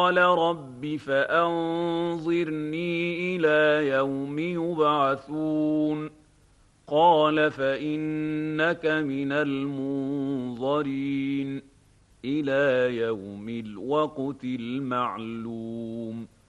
قال رب فأنظرني إلى يوم يبعثون قال فإنك من المنظرين إلى يوم الوقت المعلوم